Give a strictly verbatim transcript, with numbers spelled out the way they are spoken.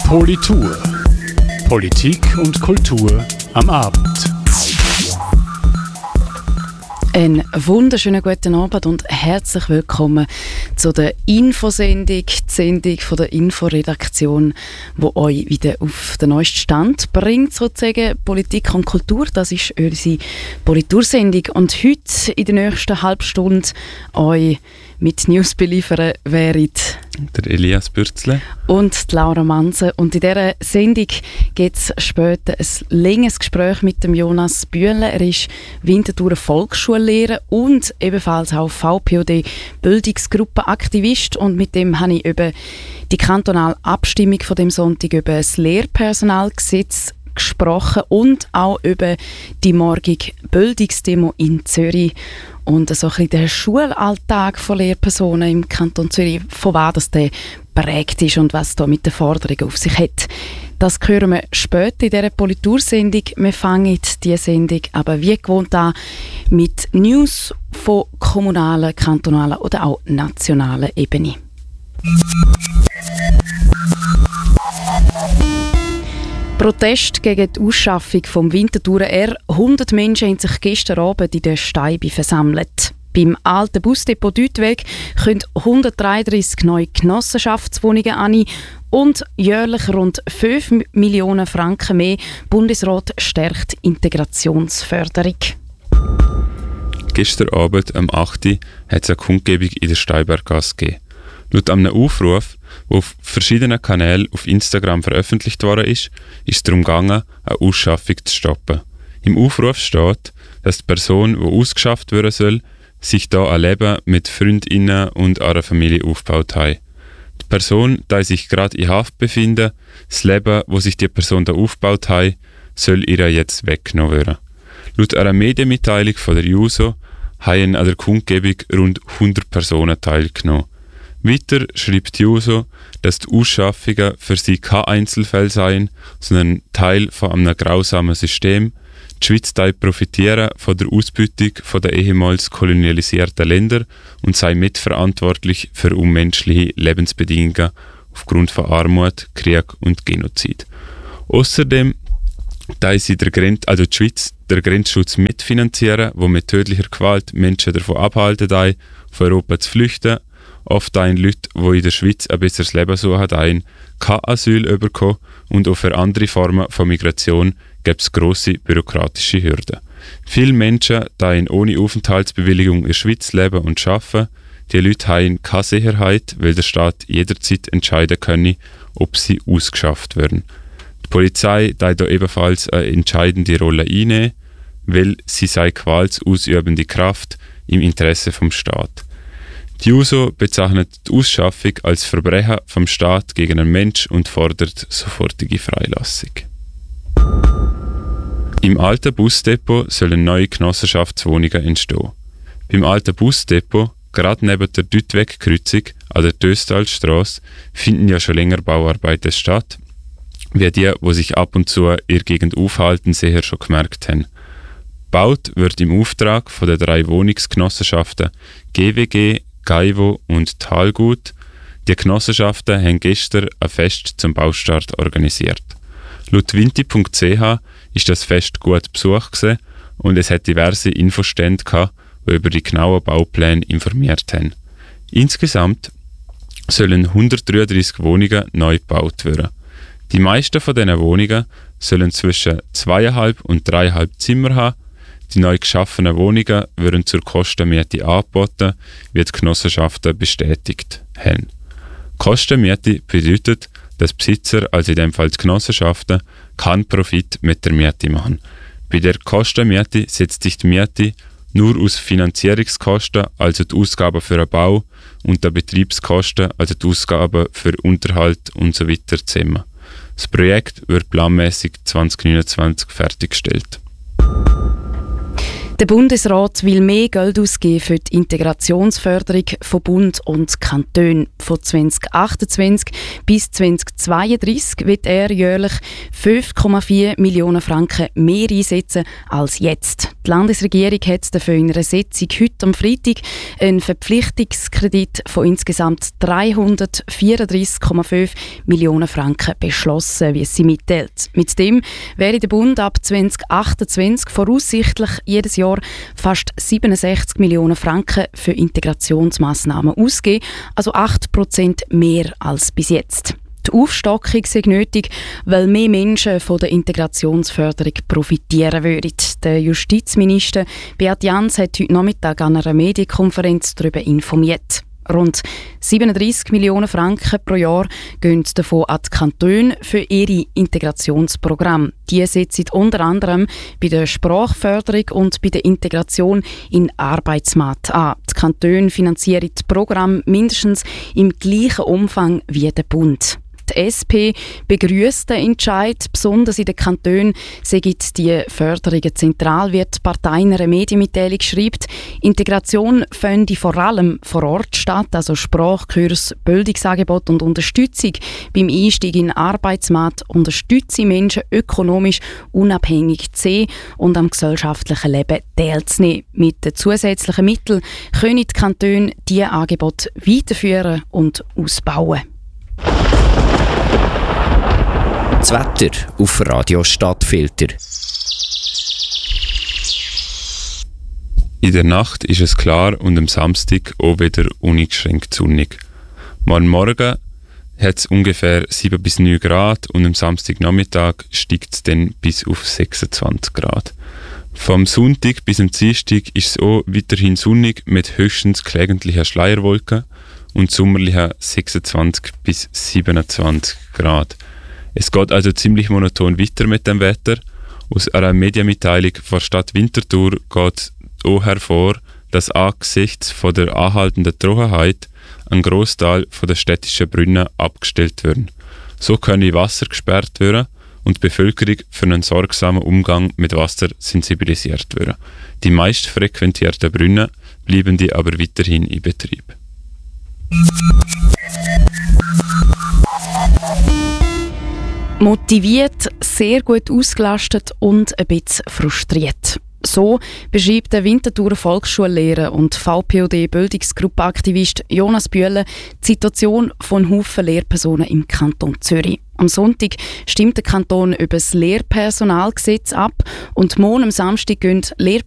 Politur. Politik und Kultur am Abend. Einen wunderschönen guten Abend und herzlich willkommen zu der Infosendung, die Sendung von der Inforedaktion, die euch wieder auf den neuesten Stand bringt, sozusagen Politik und Kultur. Das ist unsere Politursendung und heute in der nächsten halben Stunde euch mit News beliefern wären der Elias Bürzle und die Laura Manse. Und in dieser Sendung gibt es später ein längeres Gespräch mit dem Jonas Bühle. Er ist Winterthurer Volksschullehrer und ebenfalls auch V P O D-Bildungsgruppenaktivist. Und mit dem habe ich über die kantonale Abstimmung von dem Sonntag über das Lehrpersonalgesetz gesprochen und auch über die morgige Bildungsdemo in Zürich und so ein bisschen den Schulalltag von Lehrpersonen im Kanton Zürich, von was das der prägt ist und was da mit den Forderungen auf sich hat. Das hören wir später in dieser Politursendung. Wir fangen diese Sendung aber wie gewohnt an mit News von kommunaler, kantonaler oder auch nationaler Ebene. Protest gegen die Ausschaffung vom Winterthurer R. hundert Menschen haben sich gestern Abend in der Steibe versammelt. Beim alten Busdepot Deutweg können hundertdreiunddreißig neue Genossenschaftswohnungen an und jährlich rund fünf Millionen Franken mehr. Bundesrat stärkt Integrationsförderung. Gestern Abend um acht Uhr hat es eine Kundgebung in der Steibergasse gegeben. Laut einem Aufruf, der auf verschiedenen Kanälen auf Instagram veröffentlicht worden ist, ist es darum gegangen, eine Ausschaffung zu stoppen. Im Aufruf steht, dass die Person, die ausgeschafft werden soll, sich da ein Leben mit Freundinnen und einer Familie aufgebaut hat. Die Person, die sich gerade in Haft befindet, das Leben, das sich die Person da aufgebaut hat, soll ihr jetzt weggenommen werden. Laut einer Medienmitteilung von der Juso haben an der Kundgebung rund hundert Personen teilgenommen. Weiter schreibt die Juso, dass die Ausschaffungen für sie kein Einzelfall seien, sondern Teil von einem grausamen System. Die Schweiz profitiere von der Ausbeutung der ehemals kolonialisierten Länder und sei mitverantwortlich für unmenschliche Lebensbedingungen aufgrund von Armut, Krieg und Genozid. Außerdem da sie der Grenz, also die Schweiz den Grenzschutz mitfinanzieren, wo mit tödlicher Gewalt Menschen davon abhalten, von Europa zu flüchten. Oft ein Leute, die in der Schweiz ein besseres Leben suchen, ein, kein Asyl bekommen und auch für andere Formen von Migration gibt es grosse bürokratische Hürden. Viele Menschen, die ohne Aufenthaltsbewilligung in der Schweiz leben und arbeiten, die Leute haben keine Sicherheit, weil der Staat jederzeit entscheiden könne, ob sie ausgeschafft werden. Die Polizei darf hier ebenfalls eine entscheidende Rolle einnehmen, weil sie sei gewaltausübende Kraft im Interesse vom Staat. Die Juso bezeichnet die Ausschaffung als Verbrechen vom Staat gegen einen Mensch und fordert sofortige Freilassung. Im alten Busdepot sollen neue Genossenschaftswohnungen entstehen. Beim alten Busdepot, gerade neben der Deutweg-Kreuzung an der Döstalstrasse, finden ja schon länger Bauarbeiten statt, wie die, die sich ab und zu in der Gegend aufhalten, sicher schon gemerkt haben. Gebaut wird im Auftrag von den drei Wohnungsgenossenschaften G W G, Gaivo und Talgut. Die Genossenschaften haben gestern ein Fest zum Baustart organisiert. Laut winti punkt c h ist das Fest gut besucht gewesen und es hat diverse Infostände gehabt, die über die genauen Baupläne informiert haben. Insgesamt sollen hundertdreiunddreißig Wohnungen neu gebaut werden. Die meisten von diesen Wohnungen sollen zwischen zweieinhalb und dreieinhalb Zimmer haben. Die neu geschaffenen Wohnungen werden zur Kostenmiete angeboten, wie die Genossenschaften bestätigt haben. Kostenmiete bedeutet, dass Besitzer, also in dem Fall die Genossenschaften, keinen Profit mit der Miete machen. Bei der Kostenmiete setzt sich die Miete nur aus Finanzierungskosten, also die Ausgaben für den Bau, und der Betriebskosten, also die Ausgaben für Unterhalt usw. zusammen. Das Projekt wird planmäßig zwanzig neunundzwanzig fertiggestellt. Der Bundesrat will mehr Geld ausgeben für die Integrationsförderung von Bund und Kanton. Von zwanzig achtundzwanzig bis zwanzig zweiunddreißig wird er jährlich fünf Komma vier Millionen Franken mehr einsetzen als jetzt. Die Landesregierung hat dafür in einer Sitzung heute am Freitag einen Verpflichtungskredit von insgesamt dreihundertvierunddreißig Komma fünf Millionen Franken beschlossen, wie sie mitteilt. Mit dem werde der Bund ab zwanzig achtundzwanzig voraussichtlich jedes Jahr fast siebenundsechzig Millionen Franken für Integrationsmaßnahmen ausgeben, also acht Prozent mehr als bis jetzt. Die Aufstockung sei nötig, weil mehr Menschen von der Integrationsförderung profitieren würden. Der Justizminister Beat Jans hat heute Nachmittag an einer Medienkonferenz darüber informiert. Rund siebenunddreißig Millionen Franken pro Jahr gehen davon an die Kantone für ihre Integrationsprogramme. Die setzen unter anderem bei der Sprachförderung und bei der Integration in den Arbeitsmarkt an. Die Kantone finanzieren das Programm mindestens im gleichen Umfang wie der Bund. Die S P begrüsst den Entscheid, besonders in den Kantonen sei die Förderung zentral, wie die Partei in einer Medienmitteilung schreibt. Integration fände vor allem vor Ort statt, also Sprachkurs, Bildungsangebot und Unterstützung beim Einstieg in den Arbeitsmarkt, unterstütze Menschen ökonomisch unabhängig zu sehen und am gesellschaftlichen Leben teilzunehmen. Mit den zusätzlichen Mitteln können die Kantone diese Angebote weiterführen und ausbauen. Das Wetter auf Radio Stadtfilter. In der Nacht ist es klar und am Samstag auch wieder uneingeschränkt sonnig. Morgen Morgen hat es ungefähr sieben bis neun Grad und am Samstagnachmittag steigt es dann bis auf sechsundzwanzig Grad. Vom Sonntag bis am Dienstag ist es auch weiterhin sonnig mit höchstens gelegentlichen Schleierwolken und sommerlichen sechsundzwanzig bis siebenundzwanzig Grad. Es geht also ziemlich monoton weiter mit dem Wetter. Aus einer Medienmitteilung von Stadt Winterthur geht auch hervor, dass angesichts von der anhaltenden Trockenheit ein Grossteil der städtischen Brunnen abgestellt werden. So können Wasser gesperrt werden und die Bevölkerung für einen sorgsamen Umgang mit Wasser sensibilisiert werden. Die meist frequentierten Brunnen bleiben die aber weiterhin in Betrieb. Motiviert, sehr gut ausgelastet und ein bisschen frustriert. So beschreibt der Winterthurer Volksschullehrer und V P O D-Bildungsgruppenaktivist Jonas Bühle die Situation von Haufen Lehrpersonen im Kanton Zürich. Am Sonntag stimmt der Kanton über das Lehrpersonalgesetz ab und morgen am Samstag gehen Lehrpersonen